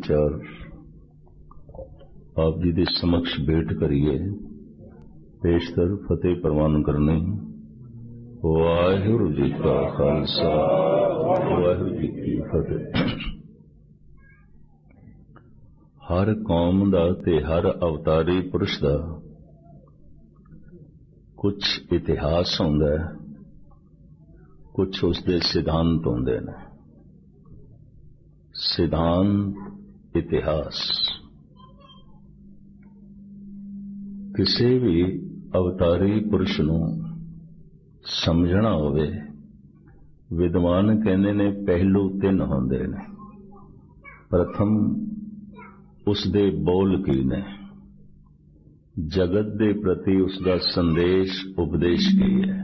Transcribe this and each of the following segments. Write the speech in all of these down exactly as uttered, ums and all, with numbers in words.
विचार आप जी के समक्ष भेंट करिए। पेशतर फतेह प्रवान करने। वाहिगुरू जी का खालसा वाहिगुरू जी की फतेह। हर कौम दा ते हर अवतारी पुरुष दा कुछ इतिहास होंदा है, कुछ उसके सिद्धांत होंदे ने। सिद्धांत इतिहास किसी भी अवतारी पुरुष नूं समझना होवे, विद्वान कहंदे ने पहलू तीन होंदे ने। प्रथम उसदे बोल की ने, जगत दे प्रति उसका संदेश उपदेश की है।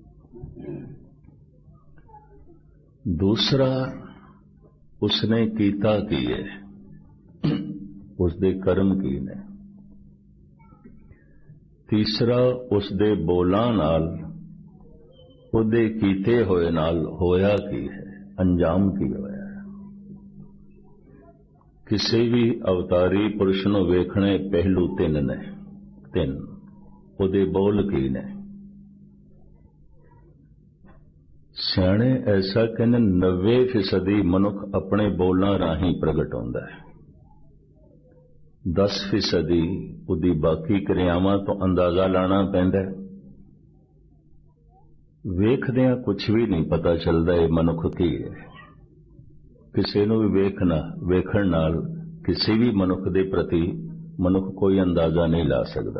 दूसरा उसने कीता की है, उसदे कर्म की ने। तीसरा उसदे बोलां नाल उहदे कीते होए नाल होया की है, अंजाम की होया है। किसी भी अवतारी पुरुष नूं वेखणे पहलू तीन ने। तीन उहदे बोल की ने। सियाणे ऐसा कहने नब्बे फीसदी मनुख अपने बोलां राही प्रगट होंदा है। दस फीसदी उहदी बाकी क्रियावां तो अंदाजा लाना पैंदा है। वेखदियां कुछ भी नहीं पता चलता है मनुख की है। किसी नूं भी वेखना वेखण नाल किसी भी मनुख दे प्रति मनुख कोई अंदाजा नहीं ला सकता।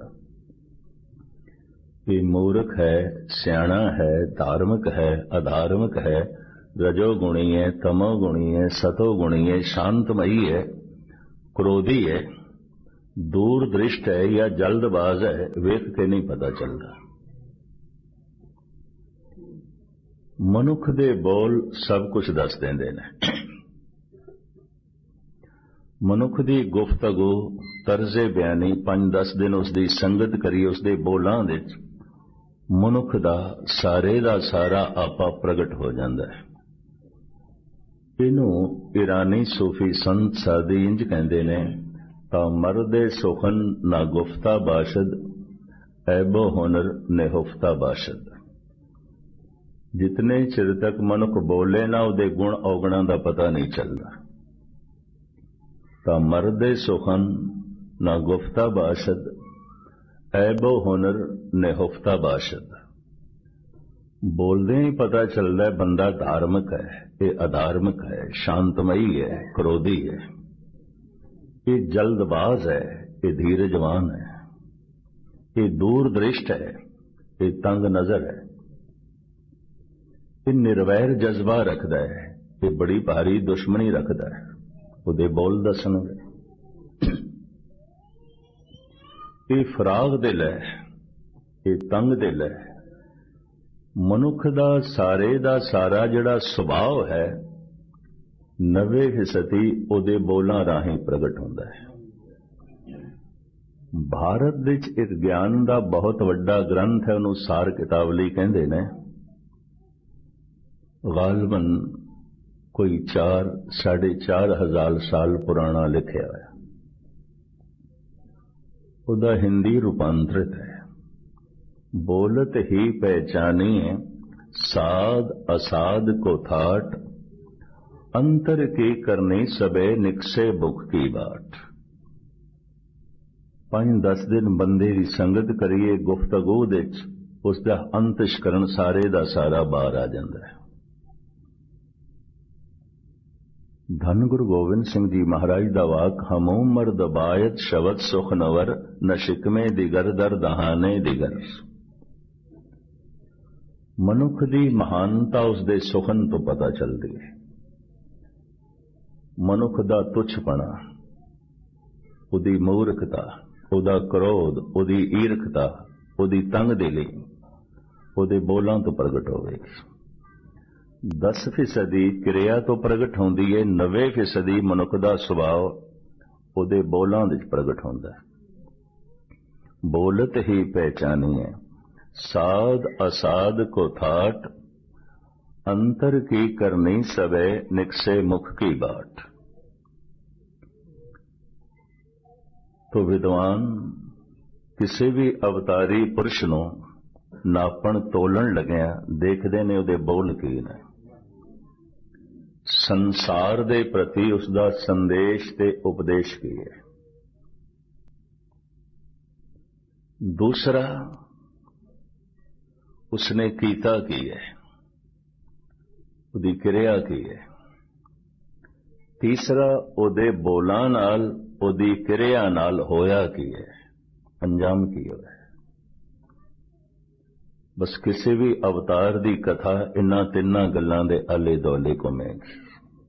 ये मूर्ख है, सियाणा है, धार्मिक है, अधार्मिक है, रजोगुणी है, तमोगुणी है, सतोगुणी है, शांतमयी है, क्रोधी है, दूरदृष्ट है या जल्दबाज है, वेख के नहीं पता चलता। मनुख दे बोल सब कुछ दस देंदे ने। मनुख दी गुफ्तगू तर्जे बयानी पंज दस दिन उसकी संगत करी उसके बोलां दे मनुख दा सारे दा सारा आपा प्रगट हो जाता है। इनू ईरानी सूफी संत सादी इंज कहते ने, ता मर्दे सुखन ना गुफ्ता बाशद ऐबो हुनर नेहुफ्ता बाशद। जितने चिर तक मनुख बोले ना उहदे गुण औगणा का पता नहीं चलता। ता मर्दे सुखन ना गुफ्ता बाशद ऐबो हुनर नेहुफ्ता बाशद। बोलदे ही पता चलता है बंदा धार्मिक है, ये अधार्मिक है, शांतमयी है, क्रोधी है, ये जल्दबाज है, ये धीरजवान है, ये दूरदृष्ट है, ये तंग नजर है, ये निर्वैर जज्बा रखता है, ये बड़ी भारी दुश्मनी रखता है। उहदे बोल दसणगे। ये फराग दिल है, ये तंग दिल है। मनुख दा सारे दा सारा जिहड़ा सुभाव है नब्बे फीसदी उहदे बोलां राही प्रगट होंदा है। भारत विच इस ज्ञान दा बहुत वड्डा ग्रंथ है, उहनूं सार कितावली कहंदे ने। गालबन कोई चार साढ़े चार हजार साल पुराना लिखिया है। उदा हिंदी रूपांतरित है। बोलत ही पहचानिए साध असाध को थाट, अंतर की करनी सबे निकसे बुख की बाट। पांच दस दिन बंदे की संगत करिए गुफ्तगू दे उसका अंतष्करण सारे दा सारा बाहर आ जाता है। धन गुरु गोविंद सिंह जी महाराज दा वाक, हमू मर्द बायत शवत सुख नवर, न शिकमे दिगर दर दहाने दिगर। मनुख दी महानता उसदे सुखन तो पता चलती है। मनुख दा तुच्छपना, उदी मूर्खता, उदा क्रोध, उदी ईर्खता, उदी तंग दिली उदे बोलां तो प्रगट होवेगी। दस फीसदी क्रिया तो प्रगट होंदी है, नब्बे फीसदी मनुख दा सुभाव उहदे बोलां विच प्रगट होंदा है। बोलत ही पहचानिए साध असाध को थाट, अंतर की करनी सबे निकसे मुख की बाट। तो विद्वान किसी भी अवतारी पुरुष नूं नापण तोलन लगिया देखते ने उहदे बोल की ने, संसार दे प्रति उसका संदेश ते उपदेश की है। दूसरा उसने कीता की है, उहदी क्रिया की है। तीसरा उहदे बोलां नाल उहदी क्रिया नाल होया की है, अंजाम की होया है। बस किसी भी अवतार की कथा इन्हां तिन्नां गल्लां दे आले दुआले घुमेगी।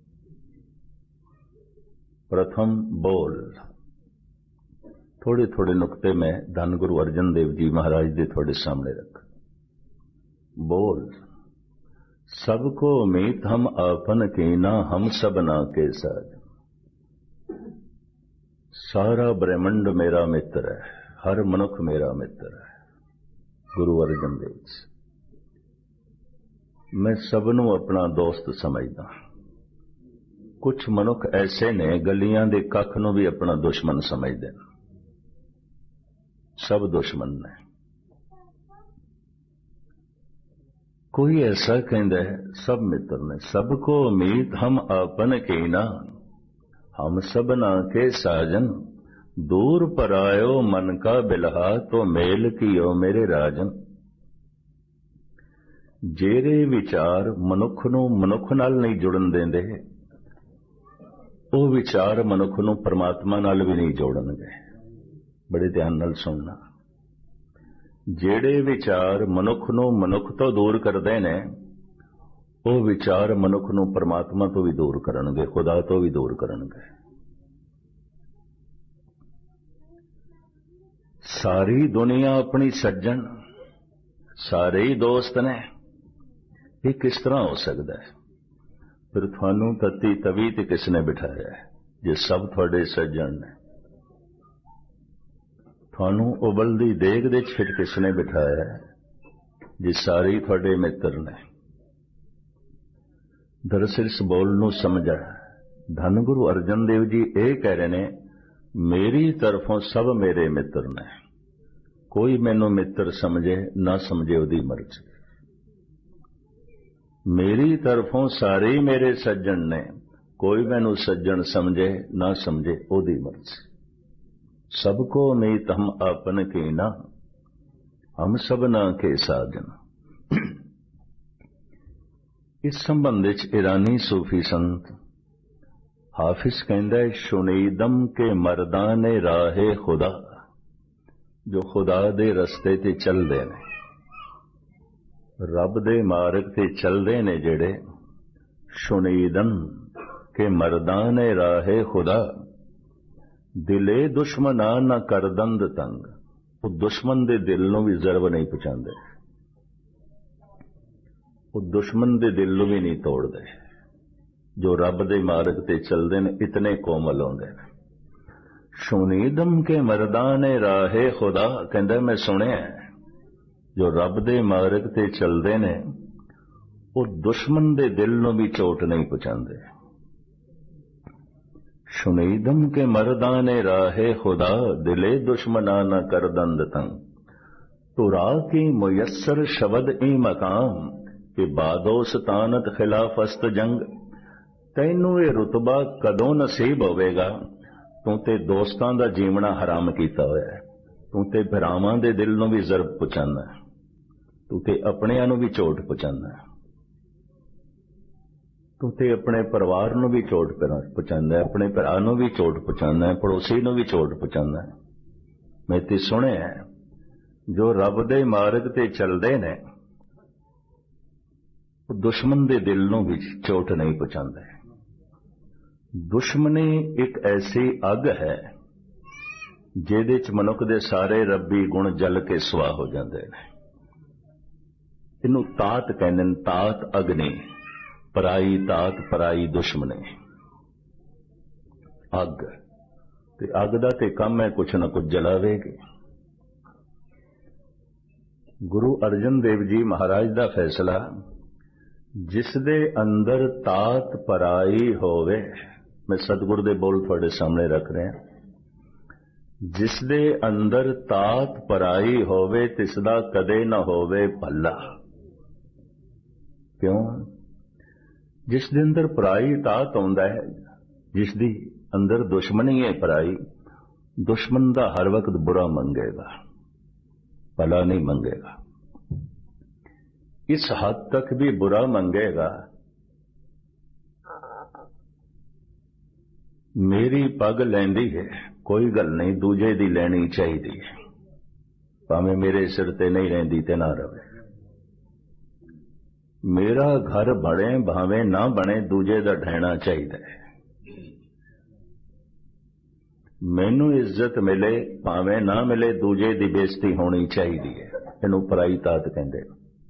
प्रथम बोल, थोड़े थोड़े नुकते में धन गुरु अर्जन देव जी महाराज दे थोड़े सामने रख। बोल, सबको मीत हम आपन कीना, हम सबना के साथ। सारा ब्रह्मंड मेरा मित्र है, हर मनुख मेरा मित्र है। गुरु अर्जन देव जी, मैं सबनों अपना दोस्त समझदा। कुछ मनुख ऐसे ने गलियां दे कख नूं भी अपना दुश्मन समझदे ने। सब दुश्मन ने। कोई ऐसा कहता है सब मित्र ने। सबको मीत हम आपन कीना, हम सबना के साजन। दूर परायो मन का बिलहा, तो मेल कियो मेरे राजन। जेरे विचार मनुख नूं मनुख नाल नहीं जुड़न देंदे, ਉਹ विचार मनुख नूं परमात्मा नाल भी नहीं जोड़नगे। बड़े ध्यान नाल सुनना। जेड़े विचार मनुख नूं मनुख तो दूर करदे ने, ਉਹ विचार मनुख नूं परमात्मा तो भी दूर करनगे, खुदा तो भी दूर करनगे। सारी दुनिया अपनी सज्जन, सारे ही दोस्त ने, ये किस तरह हो सकता है? फिर थानू तत्ती तवी ते किसने बिठाया है जे सब थोड़े सज्जन ने? थानू उबलदी देग दे फिर किसने बिठाया है जे सारे ही थोड़े मित्र ने? दरअसल इस बोल नू समझा। धन गुरु अर्जन देव जी ये कह रहे ने, मेरी तरफों सब मेरे मित्र ने। कोई मैनू मित्र समझे ना समझे उहदी मर्जी। मेरी तरफों सारे ही मेरे सज्जन ने, कोई मैनू सज्जन समझे ना समझे ओदी मर्जी। सबको मीत हम आपन कीना, हम सबना के साजन। इस संबंध विच ईरानी सूफी संत हाफिज कहंदा है, शुनीदम के मर्दाने राहे खुदा। जो खुदा दे रस्ते ते चलदे ने, रब दे मार्ग ते चलदे ने जेड़े, शुनीदन के मर्दाने राहे खुदा। दिले दुश्मना न करदंद तंग। वो दुश्मन दे दिल नूं भी जरब नहीं पहुंचाते, वो दुश्मन दे दिल नूं भी नहीं तोड़ते। जो रब दे मार्ग ते चलदे ने इतने कोमल होंदे ने। शुनीदम के मर्दाने राहे खुदा, कहंदा मैं सुनिया जो रब दे मार्ग ते चलदे ने, वो दुश्मन दे दिल नूं भी चोट नहीं पहुंचाते। शुनीदम के मर्दाने राहे खुदा, दिले दुश्मना न करदंद तंग। तुरा की मुयस्सर शबद ई मकाम, कि बादो सतानत खिलाफस्त जंग। तैनू ये रुतबा कदों नसीब होवेगा? तू ते दोस्तां दा जीवना हराम कीता होया है। तू ते भरावां दे दिल नूं भी जरब पहुंचाना है, तू ते अपनिआं नूं भी चोट पहुंचाना है, तू ते अपने परिवार नूं भी चोट पहुंचाना है, अपने भरा नूं भी चोट पहुंचाना है, पड़ोसी नूं भी चोट पहुंचाना है। मैं ते सुनिया है जो रब दे मार्ग ते चलदे ने, दुश्मन दे दिल नूं भी चोट नहीं पहुंचाते। दुश्मनी एक ऐसी अग है जिहदे च मनुख दे सारे रब्बी गुण जल के सुआह हो जाते हैं। इनू तात कहते हैं, तात अग्नि। पराई तात पराई दुश्मनी। अग ते अग दा ते काम है कुछ न कुछ जलावेगी। गुरु अर्जन देव जी महाराज दा फैसला, जिस दे अंदर तात पराई होवे। मैं सतगुरु दे बोल थोड़े सामने रख रहे हैं। जिस दे अंदर तात पराई होवे तिसदा कदे न होवे भला। क्यों? जिस दे अंदर पराई तात आउंदा है, जिस दी अंदर दुश्मनी है पराई, दुश्मन दा हर वक्त बुरा मंगेगा, भला नहीं मंगेगा। इस हद तक भी बुरा मंगेगा, मेरी पग लैंदी है, कोई गल नहीं, दूजे दी लैनी चाहिए, भावें मेरे सिर ते नहीं रहिंदी ते ना रवे। मेरा घर बने भावें ना बने, दूजे दा ढहना चाहिए। मैनू इज्जत मिले भावें ना मिले, दूजे दी बेइज्जती होनी चाहिए। इनू पराई तात कहंदे।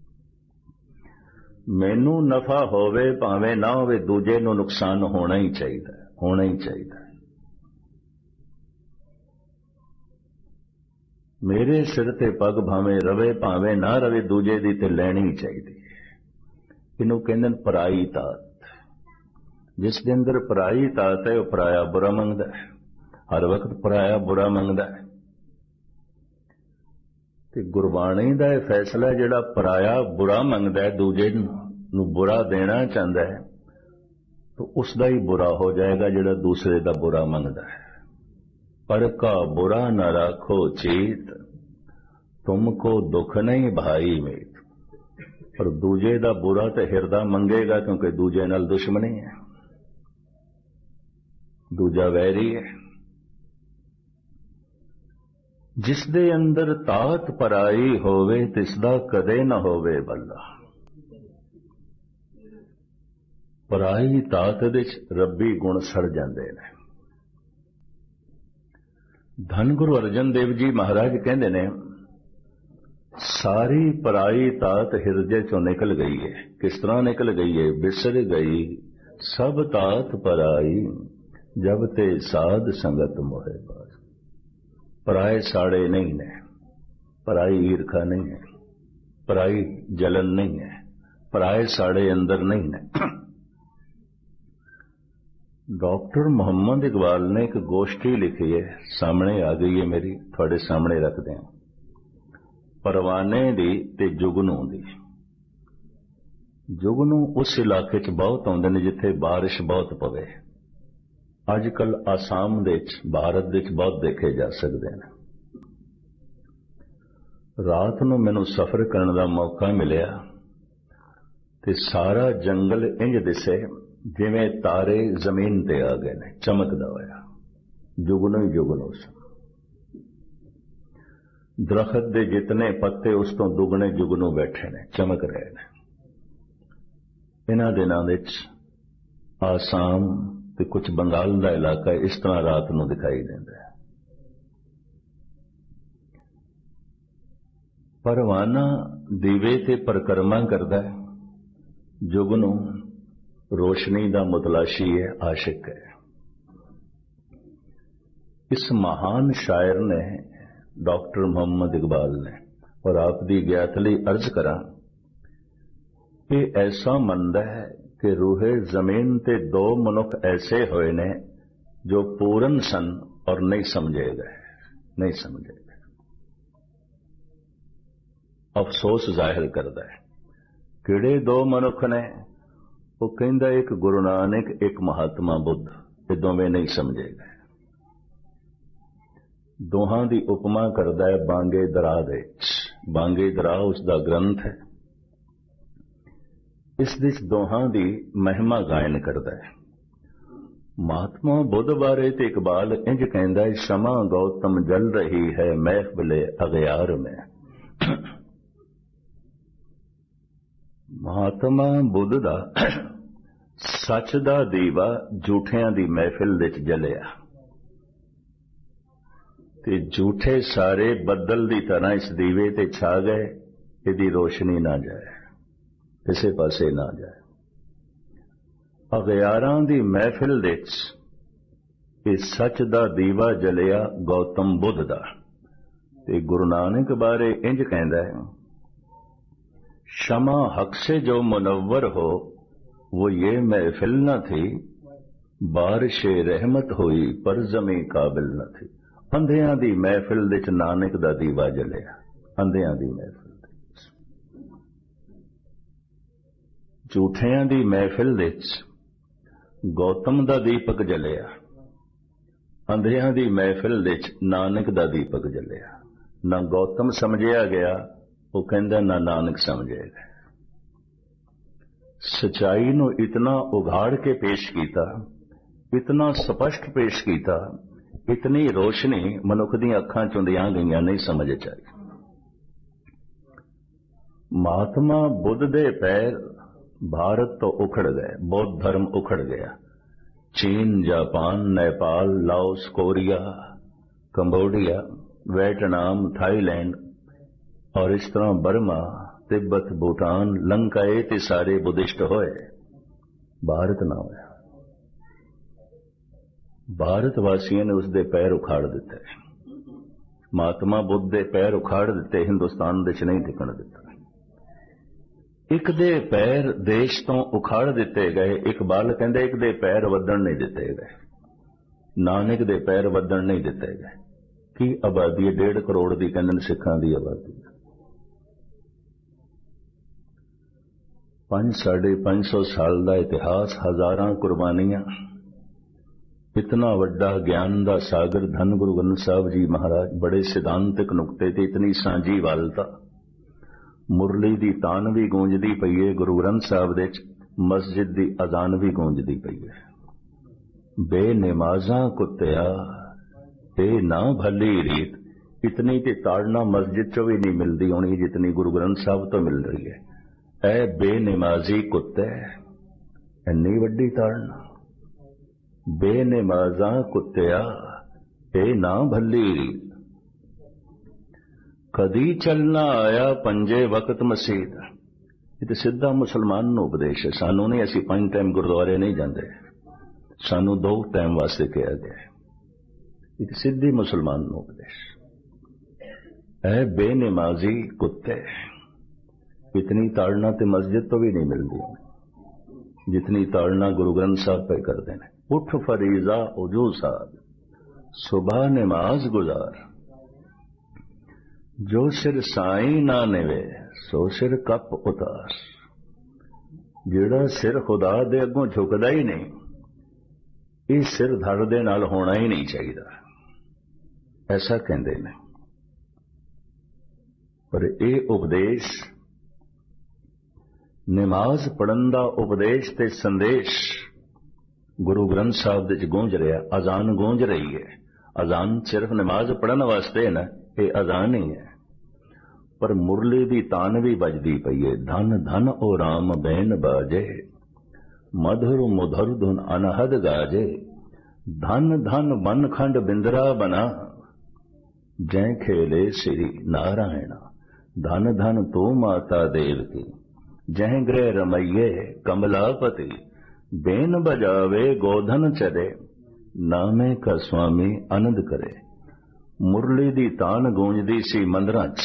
मैनू नफा होवे भावें ना होवे, दूजे नू नुकसान होना ही चाहिए, होना ही चाहिए। मेरे सिर ते पग भावें रवे भावें ना रवे, दूजे दी ते लैनी ही चाहिए। इनू कहंदे पराई तात। जिस दे अंदर पराई तात है, वह पराया बुरा मंगदा है, हर वक्त पराया बुरा मंगदा है। ते गुरबाणी दा यह फैसला जिहड़ा पराया बुरा मंगदा है, दूजे नू बुरा देना चाहता है, तो उसका ही बुरा हो जाएगा जिहड़ा दूसरे का बुरा मंगदा है। पर का बुरा न राखो चेत, तुमको दुख नहीं भाई मीत। पर दूजे का बुरा तो हिरदा मंगेगा, क्योंकि दूजे नाल दुश्मनी है, दूजा वैरी है। जिस दे अंदर तात पराई होवे, तिसदा कदे न होवे भला। पराई तात दे रब्बी गुण सड़ जाते हैं। धन गुरु अर्जन देव जी महाराज कहते ने, सारी पराई तात हिरदे चों निकल गई है। किस तरह निकल गई है? बिसर गई सब तात पराई, जब ते साध संगत मोहे पास। पराए साड़े नहीं ने, पराई ईर्खा नहीं है, पराई जलन नहीं है, पराए साड़े अंदर नहीं है। डॉक्टर मोहम्मद इकबाल ने एक गोष्ठी लिखी है, सामने आ गई है मेरी, थोड़े सामने रख दें। परवाने दी ते जुगनू दी। जुगनू उस इलाके च बहुत आउंदे ने जिथे बारिश बहुत पवे। अजकल आसाम दे च, भारत दे च बहुत देखे जा सकते हैं। रात नूं मैनूं सफर करने का मौका मिलिया ते सारा जंगल इंज दिसे जिवें तारे जमीन ते आ गए ने, चमकदा होया। जुगनू ही जुगनू सन। दरखत दे जितने पत्ते उस तो दुगने जुगनू बैठे ने, चमक रहे ने। इन्हां दिनां विच आसाम ते कुछ बंगाल का इलाका इस तरह रात नूं दिखाई देंदा है। परवाना दीवे ते परिक्रमा करदा है, जुगनू रोशनी का मुतलाशी है, आशिक है। इस महान शायर ने, डॉक्टर मोहम्मद इकबाल ने, और आप दी ज्ञात लई अर्ज करा, ये ऐसा मंदा है कि रूहे जमीन ते दो मनुख ऐसे होए ने जो पूरन सन और नहीं समझे गए, नहीं समझे गए। अफसोस जाहिर करता है। किहड़े दो मनुख ने? वो कहंदा एक गुरु नानक, एक महात्मा बुद्ध, ये दोवें नहीं समझे गए। दोहां दी उपमा करदा है बांगे दरा दे। बांगे दरा उसका ग्रंथ है। इस दिस दोहां दी महिमा गायन करदा है। महात्मा बुद्ध बारे ते इकबाल इंज कहंदा है, शमा गौतम जल रही है महफिले अगयार में। महात्मा बुद्ध दा सच दा दीवा झूठियां दी महफिल विच जलिया ते झूठे सारे बदल दी तरह इस दीवे ते छा गए। इहदी रोशनी ना जाए, किसे पासे ना जाए। अगयारां दी महफिल विच इह सच दा दीवा जलिया गौतम बुद्ध दा। ते गुरु नानक बारे इंज कहंदा है, शमा हक से जो मुनव्वर हो वो ये महफिल न थी, बारिश रहमत हुई पर जमी काबिल न थी। ਅੰਧਿਆਂ ਦੀ ਮਹਿਫਿਲ ਦੇ ਚ ਨਾਨਕ ਦਾ ਦੀਵਾ ਜਲਿਆ। ਅੰਧਿਆਂ ਦੀ ਮਹਿਫਿਲ ਦੇ ਵਿੱਚ, ਝੂਠਿਆਂ ਦੀ ਮਹਿਫਿਲ ਦੇ ਚ ਗੌਤਮ ਦਾ ਦੀਪਕ ਜਲਿਆ। ਅੰਧਿਆਂ ਦੀ ਮਹਿਫਿਲ ਦੇ ਚ ਨਾਨਕ ਦਾ ਦੀਪਕ ਜਲਿਆ। ਨਾ ਗੌਤਮ ਸਮਝਿਆ ਗਿਆ, ਉਹ ਕਹਿੰਦਾ ਨਾ ਨਾਨਕ ਸਮਝਿਆ ਗਿਆ। ਸਚਾਈ ਨੂੰ ਇਤਨਾ ਉਘਾੜ ਕੇ ਪੇਸ਼ ਕੀਤਾ, ਇਤਨਾ ਸਪਸ਼ਟ ਪੇਸ਼ ਕੀਤਾ, ਇਤਨੀ ਰੋਸ਼ਨੀ ਮਨੁੱਖ ਦੀਆਂ ਅੱਖਾਂ ਚੁੰਦੀਆਂ ਗਈਆਂ, ਨਹੀਂ ਸਮਝ ਚ ਆਈ। ਮਹਾਤਮਾ ਬੁੱਧ ਦੇ ਪੈਰ ਭਾਰਤ ਤੋਂ ਉਖੜ ਗਏ, ਬੌਧ ਧਰਮ ਉਖੜ ਗਿਆ। ਚੀਨ, Japan, Nepal, Laos, Korea, Cambodia, ਵਿयतनाम, Thailand और इस तरह बर्मा, तिब्बत, भूटान, लंका, ये सारे बुद्धिस्ट होए, भारत ना होया। भारत वासियों ने उसके पैर उखाड़ दिते। महात्मा बुद्ध के पैर उखाड़ दिते, हिंदुस्तान दे च नहीं टिकण दिता। एक दे पैर देश तो उखाड़ दिते गए, इकबाल कहंदे एक दे पैर वधण नहीं दिते गए, नानक दे पैर वधण नहीं दिते गए। की आबादी है? डेढ़ करोड़ की कहंदे सिखां दी आबादी, पांच साढ़े पांच सौ साल का इतिहास, हजारां कुर्बानियां, इतना वड्डा ज्ञान का सागर धन गुरु ग्रंथ साहब जी महाराज, बड़े सिद्धांतिक नुकते ते इतनी सांझी वालता। मुरली दी तान भी गूंजदी पई है, गुरु ग्रंथ साहब दे मस्जिद दी अजान भी गूंजदी पई है। बेनमाज़ां कुत्तिया ते ना भली रीत, इतनी ते ताड़ना मस्जिद चो भी नहीं मिलती होनी जितनी गुरु ग्रंथ साहब तो मिल रही है। ऐ बेनमाजी कुत्ते, इन्नी वड्डी ताड़ना। बेनमाज़ां कुत्तिया ते ना भली रीत, कदी चलना आया पंजे वक्त मसीद। ये तो सीधा मुसलमान नूं उपदेश है, सानू नहीं। असीं पंज टाइम गुरुद्वारे नहीं जाते, सानू दो टाइम वास्ते कहा गया। ये तो सीधी मुसलमान नूं उपदेश। ऐ बेनमाजी कुत्ते, इतनी ताड़ना ते मस्जिद तो भी नहीं मिलती जितनी ताड़ना गुरु ग्रंथ साहब पे करते हैं। उठ फरीजा उजू साहब, सुबह नमाज गुजार, जो सिर साई ना निवे सो सिर कप उतार। जेड़ा सिर खुदा दे अगों झुकदा ही नहीं, ये सिर धड़ दे नाल होना ही नहीं चाहिए, ऐसा कहते हैं। पर यह उपदेश, नमाज पढ़न दा उपदेश ते संदेश गुरु ग्रंथ साहब दे गूंज रहा। अजान गूंज रही है। अजान सिर्फ नमाज पढ़न वास्ते है ना, ये अजान ही है। पर मुरली दी तान भी बजदी पई है। धन धन ओ राम बैन बाजे, मधुर मुधुर धुन अनहद गाजे। धन धन बन खंड बिंदरा बना, जय खेले श्री नारायणा। धन धन तो माता देव की, जय गृह रमैये कमलापति। बेन बजावे गोधन चले, नामे का स्वामी आनंद करे। मुरली दी तान गूंजदी सी मंदिरां च,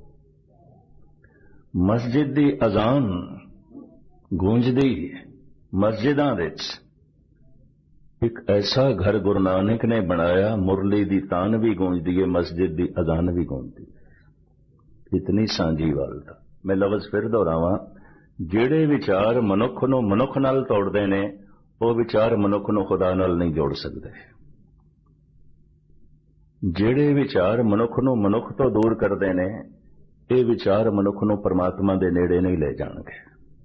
मस्जिद दी अजान गूंजदी मस्जिदां विच। एक ऐसा घर गुरु नानक ने बनाया, मुरली दी तान भी गूंजदी है, मस्जिद दी अजान भी गूंजदी है। इतनी सांझी वालता। मैं लफ्ज़ फिर दोहरावां, ਜਿਹੜੇ विचार मनुख ਨੂੰ मनुख नाल तोड़ते ने, वो विचार मनुख ਨੂੰ खुदा नाल नहीं जोड़ सकते। ਜਿਹੜੇ विचार मनुख ਨੂੰ मनुख तो दूर करते ने, ये विचार मनुख ਨੂੰ परमात्मा ਦੇ नेड़े नहीं ले जाणगे।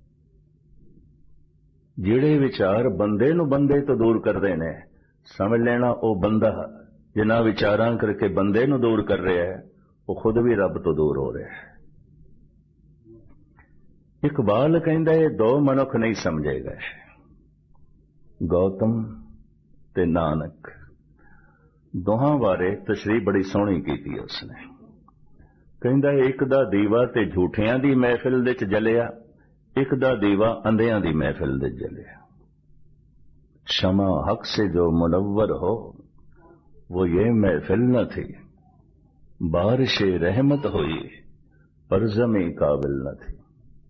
ਜਿਹੜੇ विचार बंदे ਨੂੰ बंदे तो दूर करते ने, समझ लेना वो बंदा जिन्हां विचारां करके बंदे ਨੂੰ दूर कर रहा है, वो खुद भी रब तो दूर हो रहा है। इकबाल कहंदा है दो मनुख नहीं समझे गए, गौतम ते नानक। दोहां बारे तशरीह बड़ी सोहनी कीती उसने। कहंदा एक दा दीवा ते झूठियां दी महफिल दे च जलिया, एक दा दीवा अंधियां दी महफिल दे जलिया। शमा हक से जो मुनव्वर हो, वो ये महफिल न थी। बारिश रहमत हुई पर ज़मी काबिल न थी।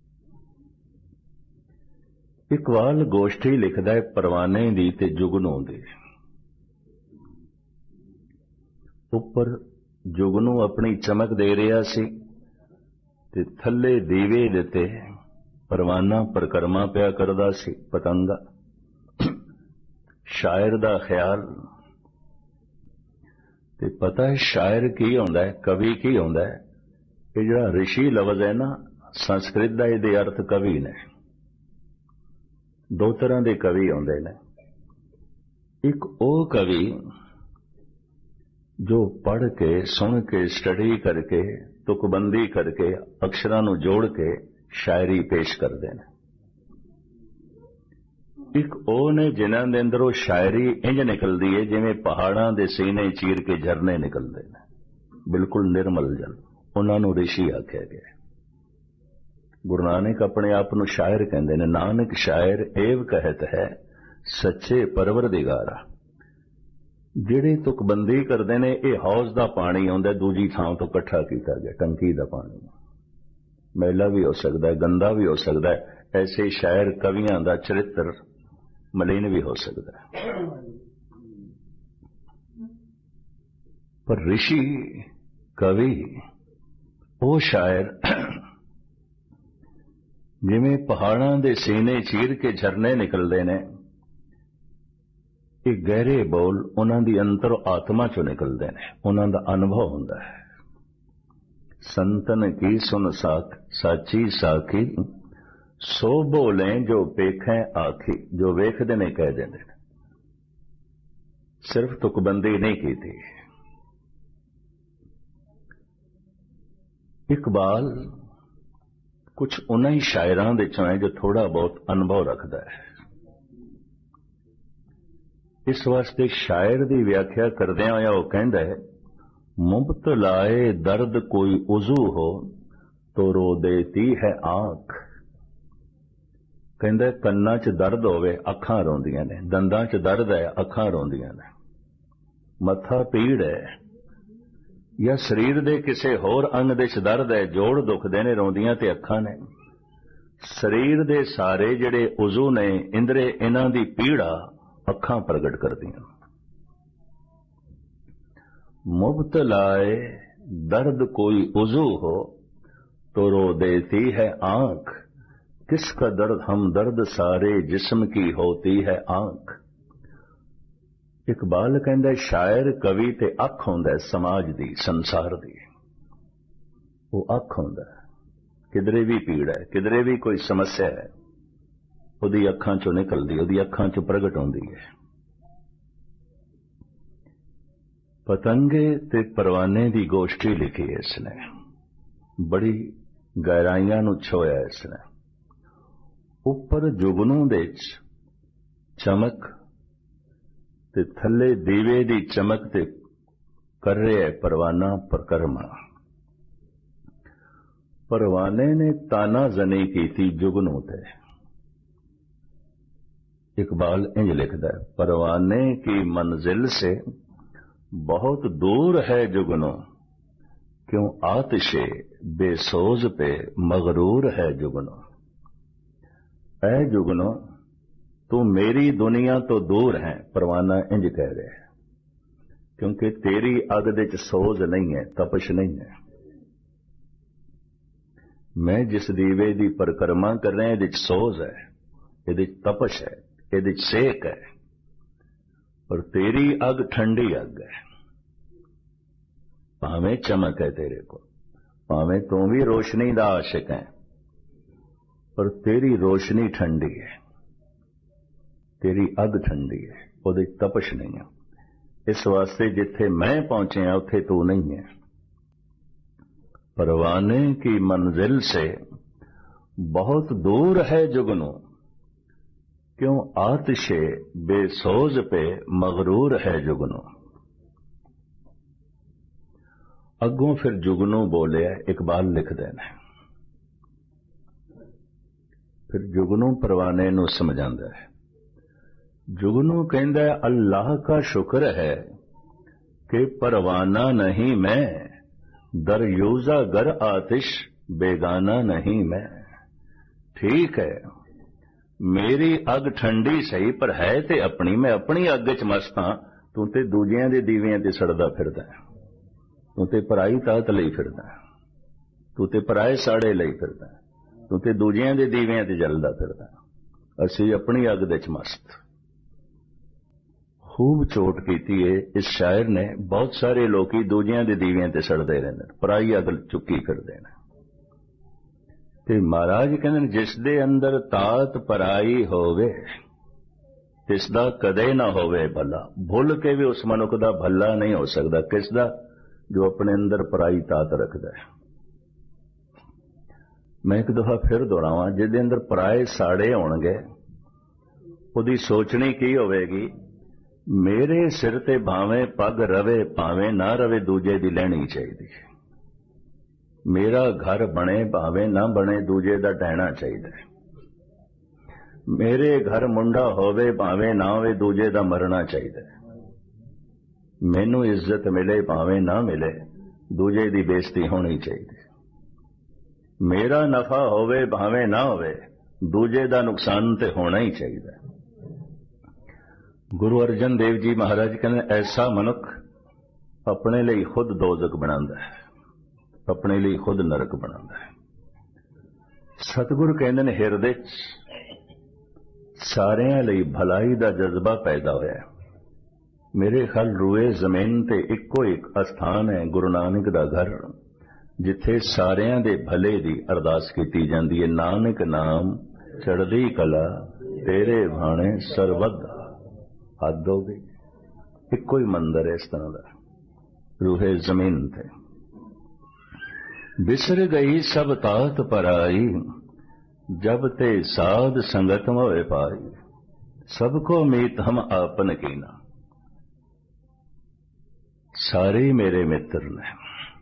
इकबाल गोष्ठी लिखदा है परवाने दी ते जुगनू दी। ਉੱਪਰ ਜੁਗਨੂ ਆਪਣੀ ਚਮਕ ਦੇ ਰਿਹਾ ਸੀ ਤੇ ਥੱਲੇ ਦੀਵੇ ਦਿੱਤੇ ਪਰਵਾਨਾ ਪਰਕਰਮਾ ਪਿਆ ਕਰਦਾ ਸੀ, ਪਤੰਗਾ। ਸ਼ਾਇਰ ਦਾ ਖਿਆਲ ਤੇ ਪਤਾ ਹੈ ਸ਼ਾਇਰ ਕੀ ਹੁੰਦਾ ਹੈ, ਕਵੀ ਕੀ ਹੁੰਦਾ ਹੈ। ਇਹ ਜਿਹੜਾ ਰਿਸ਼ੀ ਲਫ਼ਜ਼ ਹੈ ਨਾ, ਸੰਸਕ੍ਰਿਤ ਦਾ ਇਹਦੇ ਅਰਥ ਕਵੀ ਨੇ। ਦੋ ਤਰ੍ਹਾਂ ਦੇ ਕਵੀ ਆਉਂਦੇ ਨੇ। ਇੱਕ ਉਹ ਕਵੀ ਜੋ ਪੜ੍ਹ ਕੇ, ਸੁਣ ਕੇ, ਸਟੱਡੀ ਕਰਕੇ, ਤੁਕਬੰਦੀ ਕਰਕੇ, ਅਕਸ਼ਰਾਂ ਨੂੰ ਜੋੜ ਕੇ ਸ਼ਾਇਰੀ ਪੇਸ਼ ਕਰਦੇ ਨੇ। ਇੱਕ ਉਹ ਨੇ ਜਿਨ੍ਹਾਂ ਦੇ ਅੰਦਰੋਂ ਸ਼ਾਇਰੀ ਇੰਜ ਨਿਕਲਦੀ ਹੈ ਜਿਵੇਂ ਪਹਾੜਾਂ ਦੇ ਸੀਨੇ ਚੀਰ ਕੇ ਝਰਨੇ ਨਿਕਲਦੇ ਨੇ, ਬਿਲਕੁਲ ਨਿਰਮਲ ਜਲ। ਉਹਨਾਂ ਨੂੰ ਰਿਸ਼ੀ ਆਖਿਆ ਗਿਆ। ਗੁਰੂ ਨਾਨਕ ਆਪਣੇ ਆਪ ਨੂੰ ਸ਼ਾਇਰ ਕਹਿੰਦੇ ਨੇ। ਨਾਨਕ ਸ਼ਾਇਰ ਏਵ ਕਹਿਤ ਹੈ ਸੱਚੇ ਪਰਵਰਦਿਗਾਰਾ। ਜਿਹੜੇ ਤੁਕਬੰਦੀ ਕਰਦੇ ਨੇ, ਇਹ ਹੌਜ਼ ਦਾ ਪਾਣੀ ਆਉਂਦਾ ਦੂਜੀ ਥਾਂ ਤੋਂ ਇਕੱਠਾ ਕੀਤਾ ਗਿਆ, ਟੰਕੀ ਦਾ ਪਾਣੀ। ਮੈਲਾ ਵੀ ਹੋ ਸਕਦਾ ਹੈ, ਗੰਦਾ ਵੀ ਹੋ ਸਕਦਾ ਹੈ। ਐਸੇ ਸ਼ਾਇਰ ਕਵੀਆਂ ਦਾ ਚਰਿੱਤਰ ਮਲੀਨ ਵੀ ਹੋ ਸਕਦਾ ਹੈ। ਪਰ ਰਿਸ਼ੀ ਕਵੀ ਉਹ ਸ਼ਾਇਰ ਜਿਵੇਂ ਪਹਾੜਾਂ ਦੇ ਸੀਨੇ ਚੀਰ ਕੇ ਝਰਨੇ ਨਿਕਲਦੇ ਨੇ, ਇਹ ਗਹਿਰੇ ਬੋਲ ਉਹਨਾਂ ਦੀ ਅੰਤਰ ਆਤਮਾ ਚੋਂ ਨਿਕਲਦੇ ਨੇ। ਉਹਨਾਂ ਦਾ ਅਨੁਭਵ ਹੁੰਦਾ ਹੈ। ਸੰਤਨ ਕੀ ਸੁਨ ਸਾਖ ਸਾਚੀ ਸਾਖੀ, ਸੋ ਬੋਲੇ ਜੋ ਵੇਖੈ ਆਖੀ। ਜੋ ਵੇਖਦੇ ਨੇ ਕਹਿ ਦਿੰਦੇ ਨੇ, ਸਿਰਫ ਤੁਕਬੰਦੀ ਨਹੀਂ ਕੀਤੀ। ਇਕਬਾਲ ਕੁਝ ਉਹਨਾਂ ਹੀ ਸ਼ਾਇਰਾਂ ਦੇ ਚੋਂ ਹੈ ਜੋ ਥੋੜਾ ਬਹੁਤ ਅਨੁਭਵ ਰੱਖਦਾ ਹੈ। ਇਸ ਵਾਸਤੇ ਸ਼ਾਇਰ ਦੀ ਵਿਆਖਿਆ ਕਰਦਿਆਂ ਹੋਇਆ ਉਹ ਕਹਿੰਦਾ ਹੈ, ਮੁਬਤਲਾਏ ਦਰਦ ਕੋਈ ਉਜ਼ੂ ਹੋ ਤੋ ਰੋ ਦੇਤੀ ਹੈ ਆਂਖ। ਕਹਿੰਦਾ ਕੰਨਾਂ 'ਚ ਦਰਦ ਹੋਵੇ, ਅੱਖਾਂ ਰੋਂਦੀਆਂ ਨੇ। ਦੰਦਾਂ 'ਚ ਦਰਦ ਹੈ, ਅੱਖਾਂ ਰੋਂਦੀਆਂ ਨੇ। ਮੱਥਾ ਪੀੜ ਹੈ ਜਾਂ ਸਰੀਰ ਦੇ ਕਿਸੇ ਹੋਰ ਅੰਗ ਦੇ 'ਚ ਦਰਦ ਹੈ, ਜੋੜ ਦੁਖਦੇ ਨੇ, ਰੋਂਦੀਆਂ ਤੇ ਅੱਖਾਂ ਨੇ। ਸਰੀਰ ਦੇ ਸਾਰੇ ਜਿਹੜੇ ਉਜ਼ੂ ਨੇ, ਇੰਦਰੇ, ਇਹਨਾਂ ਦੀ ਪੀੜਾ ਅੱਖਾਂ ਪ੍ਰਗਟ ਕਰਦੀਆਂ। ਮੁਬਤਲਾਏ दर्द कोई उजू हो तो रो देती है आंख, किसका दर्द हम दर्द सारे जिस्म की होती है आंख। इकबाल कहंदा शायर कवि ते अख हुंदा समाज दी संसार दी, वो अख हुंदा किधरे भी पीड़ है किधरे भी कोई समस्या है उहदी अखां चों निकलदी उहदी अखां चों प्रगट होंदी है। पतंगे ते परवाने दी गोष्ठी लिखी है इसने, बड़ी गहराइयां नूं छोया इसने। उपर जुगनू दे चमक ते थले दीवे दी चमक ते कर रहा है परवाना परकरमा। परवाने ने ताना जनी की थी जुगनू ते। इकबाल इंज लिखदा है, परवाने की मंजिल से बहुत दूर है जुगनू, क्यों आतिशे बेसोज पे मगरूर है जुगनू। ऐ जुगनू तू मेरी दुनिया तो दूर है, परवाना इंज कह रहे है, क्योंकि तेरी अग दे च सोज नहीं है, तपश नहीं है। मैं जिस दीवे दी परिक्रमा कर रहे हैं सोज है, ये तपश है, ये सेक है, और तेरी अग ठंडी अग है। भावें चमक है तेरे को, भावें तू भी रोशनी दा आशिक है, पर तेरी रोशनी ठंडी है, तेरी अग ठंडी है, उहदे तपश नहीं है। इस वास्ते जिथे मैं पहुंचे हैं उथे तू नहीं है। परवाने की मंजिल से बहुत दूर है जुगनू, क्यों आतिशे बेसोज पे मगरूर है जुगनू। अगों फिर जुगनू बोले, इकबाल लिख देना। फिर जुगनू परवाने नू समझांदा है। जुगनू कहंदा है, अल्लाह का शुक्र है कि परवाना नहीं मैं, दरयूजा गर आतिश बेगाना नहीं मैं। ठीक है मेरी अग ठंडी सही, पर है ते अपनी, मैं अपनी अग च मस्त हां, तू ते दूजियां दे दीवियां ते सड़दा फिरदा है। ਤੂੰ ਤੇ ਪਰਾਈ ਤਾਤ ਲਈ ਫਿਰਦਾ, ਤੂੰ ਤੇ ਪਰਾਏ ਸਾੜੇ ਲਈ ਫਿਰਦਾ, ਤੂੰ ਤੇ ਦੂਜਿਆਂ ਦੇ ਦੀਵਿਆਂ ਤੇ ਜਲਦਾ ਫਿਰਦਾ, ਅਸੀਂ ਆਪਣੀ ਅੱਗ ਦੇ ਚ ਮਸਤ। ਖੂਬ ਚੋਟ ਕੀਤੀ ਏ ਇਸ ਸ਼ਾਇਰ ਨੇ। ਬਹੁਤ ਸਾਰੇ ਲੋਕੀ ਦੂਜਿਆਂ ਦੇ ਦੀਵਿਆਂ ਤੇ ਸੜਦੇ ਰਹਿੰਦੇ, ਪਰਾਈ ਅੱਗ ਚੁੱਕੀ ਫਿਰਦੇ ਨੇ। ਤੇ ਮਹਾਰਾਜ ਕਹਿੰਦੇ ਨੇ ਜਿਸ ਦੇ ਅੰਦਰ ਤਾਤ ਪਰਾਈ ਹੋਵੇ ਤਿਸ ਦਾ ਕਦੇ ਨਾ ਹੋਵੇ ਭਲਾ। ਭੁੱਲ ਕੇ ਵੀ ਉਸ ਮਨੁੱਖ ਦਾ ਭਲਾ ਨਹੀਂ ਹੋ ਸਕਦਾ। ਕਿਸ ਦਾ? ਜੋ ਆਪਣੇ ਅੰਦਰ ਪਰਾਈ ਤਾਤ ਰੱਖਦਾ ਹੈ। ਮੈਂ ਇੱਕ ਦਫਾ ਫਿਰ ਦੁਹਰਾਵਾਂ, ਜਿਹਦੇ ਅੰਦਰ ਪਰਾਏ ਸਾੜੇ ਹੋਣਗੇ ਉਹਦੀ ਸੋਚਣੀ ਕੀ ਹੋਵੇਗੀ? ਮੇਰੇ ਸਿਰ ਤੇ ਭਾਵੇਂ ਪੱਗ ਰਵੇ ਭਾਵੇਂ ਨਾ ਰਵੇ, ਦੂਜੇ ਦੀ ਲੈਣੀ ਚਾਹੀਦੀ ਹੈ। ਮੇਰਾ ਘਰ ਬਣੇ ਭਾਵੇਂ ਨਾ ਬਣੇ, ਦੂਜੇ ਦਾ ਢਹਿਣਾ ਚਾਹੀਦਾ ਹੈ। ਮੇਰੇ ਘਰ ਮੁੰਡਾ ਹੋਵੇ ਭਾਵੇਂ ਨਾ ਹੋਵੇ, ਦੂਜੇ ਦਾ ਮਰਨਾ ਚਾਹੀਦਾ ਹੈ। ਮੈਨੂੰ ਇੱਜ਼ਤ ਮਿਲੇ ਭਾਵੇਂ ਨਾ ਮਿਲੇ, ਦੂਜੇ ਦੀ ਬੇਇੱਜ਼ਤੀ ਹੋਣੀ ਚਾਹੀਦੀ ਹੈ। ਮੇਰਾ ਨਫਾ ਹੋਵੇ ਭਾਵੇਂ ਨਾ ਹੋਵੇ, ਦੂਜੇ ਦਾ ਨੁਕਸਾਨ ਤੇ ਹੋਣਾ ਹੀ ਚਾਹੀਦਾ ਹੈ। ਗੁਰੂ ਅਰਜਨ ਦੇਵ ਜੀ ਮਹਾਰਾਜ ਕਹਿੰਦੇ ਐਸਾ ਮਨੁੱਖ ਆਪਣੇ ਲਈ ਖੁਦ ਦੋਜ਼ਖ ਬਣਾਉਂਦਾ ਹੈ, ਆਪਣੇ ਲਈ ਖੁਦ ਨਰਕ ਬਣਾਉਂਦਾ ਹੈ। ਸਤਿਗੁਰੂ ਕਹਿੰਦੇ ਨੇ ਹਿਰਦੇ 'ਚ ਸਾਰਿਆਂ ਲਈ ਭਲਾਈ ਦਾ ਜਜ਼ਬਾ ਪੈਦਾ ਹੋਇਆ ਹੈ। ਮੇਰੇ ਖਿਆਲ ਰੂਏ ਜ਼ਮੀਨ ਤੇ ਇੱਕੋ ਇੱਕ ਅਸਥਾਨ ਹੈ ਗੁਰੂ ਨਾਨਕ ਦਾ ਘਰ, ਜਿੱਥੇ ਸਾਰਿਆਂ ਦੇ ਭਲੇ ਦੀ ਅਰਦਾਸ ਕੀਤੀ ਜਾਂਦੀ ਹੈ। ਨਾਨਕ ਨਾਮ ਚੜ੍ਹਦੀ ਕਲਾ ਤੇਰੇ ਭਾਣੇ ਸਰਬੱਤ ਹੱਦ ਹੋ ਗਈ। ਇੱਕੋ ਹੀ ਮੰਦਰ ਹੈ ਇਸ ਤਰ੍ਹਾਂ ਦਾ ਰੂਹੇ ਜ਼ਮੀਨ ਤੇ। ਬਿਸਰ ਗਈ ਸਭ ਤਾਤ ਪਰਾਈ, जब ते साध संगत मोए पाई, सबको मीत हम आपन कीना। सारे मेरे मित्र ने।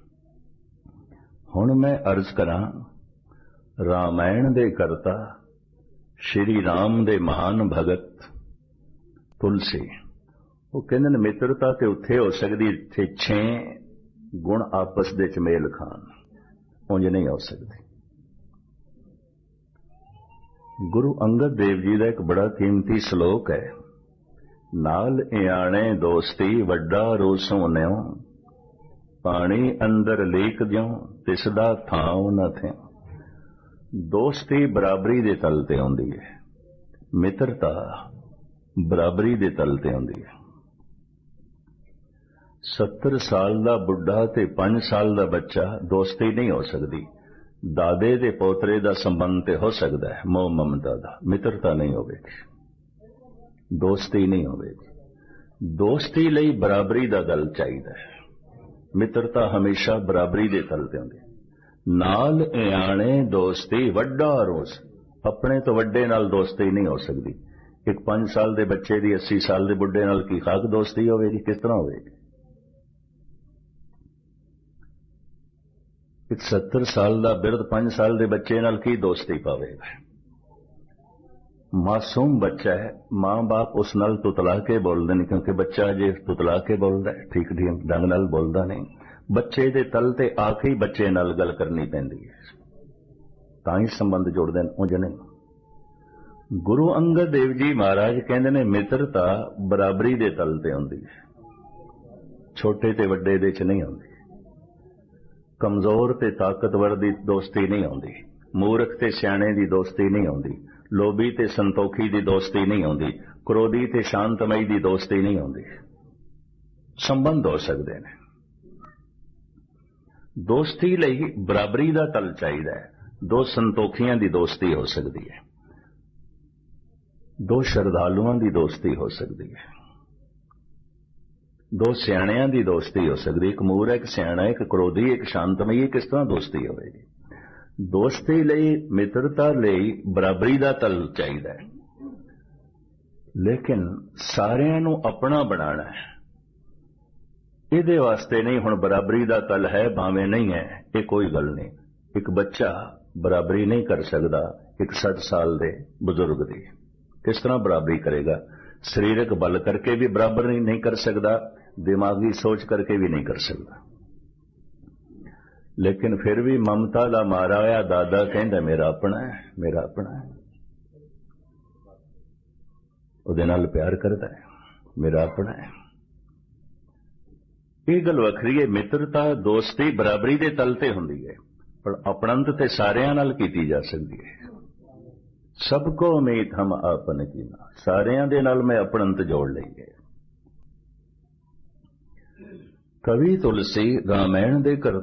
हुण मैं अर्ज करा रामायण दे करता श्री राम दे महान भगत तुलसी, वो कहंदे ने मित्रता ते उत्थे हो सकदी जिथे छे गुण आपस दे च मेल खान, उंज नहीं हो सकदी। गुरु अंगद देव जी का एक बड़ा कीमती श्लोक है, नाल इयाणे दोस्ती वड्डा रोसों न्यो, पानी अंदर लीक द्यो तिसदा थाव न थे। दोस्ती बराबरी दे तल ते आउंदी है, मित्रता बराबरी दे तल ते आउंदी है। सत्तर साल दा बुढ़ा ते पांच साल दा बच्चा दोस्ती नहीं हो सकती। दादे दे पोतरे दा संबंध ते हो सकता है, मोह ममता दा, मित्रता नहीं होगी, दोस्ती नहीं होगी। दोस्ती लई बराबरी दा दल चाहिए, मित्रता हमेशा बराबरी दे तल ते होंदी। नाल इयाणे दोस्ती वड्डा रोस, अपने तो वड्डे नाल दोस्ती नहीं हो सकती। एक पांच साल दे बच्चे दी अस्सी साल दे बुढ़े नाल की खाक दोस्ती होगी? किस तरह होगी? एक सत्तर साल का बिरध पांच साल के बच्चे नाल की दोस्ती पावेगा? मासूम बच्चा है, मां बाप उस नाल तुतला के बोलते नहीं, क्योंकि बच्चा जे तुतला के बोलता है, ठीक ढंग नाल बोलता नहीं। बच्चे दे तल ते आके ही बच्चे नाल गल करनी पैंदी है, तां ही संबंध जोड़ते हैं, उंज नहीं। गुरु अंगद देव जी महाराज कहते ने मित्रता बराबरी दे तल ते आउंदी है, छोटे ते वड्डे दे च नहीं आउंदी। कमजोर ते ताकतवर दी दोस्ती नहीं आउंदी, मूर्ख ते सियाणे दी दोस्ती नहीं आउंदी, लोभी ते संतोखी दी दोस्ती नहीं आउंदी, क्रोधी ते शांतमई दी दोस्ती नहीं आउंदी। संबंध हो सकते हैं। दोस्ती लई बराबरी दा तल चाहिदा है। दो संतोखियां दी दोस्ती हो सकती है, दो श्रद्धालुओं दी दोस्ती हो सकती है, दो सियाणियां दी दोस्ती हो सकती। एक मूर्ख, एक सियाणा, एक क्रोधी, एक शांतमई, किस तरह दोस्ती होगी? दोस्ती लई मित्रता लई बराबरी दा तल चाहिए, लेकिन सारियां नूं अपना बनाना है। इहदे वास्ते नहीं हुण बराबरी दा तल है भावें नहीं है, ये कोई गल नहीं। एक बच्चा बराबरी नहीं कर सकता एक साठ साल दे बुजुर्ग दी, किस तरह बराबरी करेगा? शरीरक बल करके भी बराबरी नहीं कर सकता, दिमागी सोच करके भी नहीं कर सकता। लेकिन फिर भी ममता दा मारा होया दादा कहंदा मेरा अपना है, मेरा अपना है, उहदे नाल प्यार करदा है, मेरा अपना है। ਇਹ ਗੱਲ ਵੱਖਰੀ ਹੈ। ਮਿੱਤਰਤਾ ਦੋਸਤੀ ਬਰਾਬਰੀ ਦੇ ਤਲ ਤੇ ਹੁੰਦੀ ਹੈ, ਪਰ ਅਪਣੰਤ ਤੇ ਸਾਰਿਆਂ ਨਾਲ ਕੀਤੀ ਜਾ ਸਕਦੀ ਹੈ। ਸਭ ਕੋ ਉਮੀਦ ਹਮ ਆਪਨ ਕੀਨਾ, ਸਾਰਿਆਂ ਦੇ ਨਾਲ ਮੈਂ ਅਪਣੰਤ ਜੋੜ ਲਈ ਹੈ। ਕਵੀ ਤੁਲਸੀ ਰਾਮਾਇਣ ਦੇ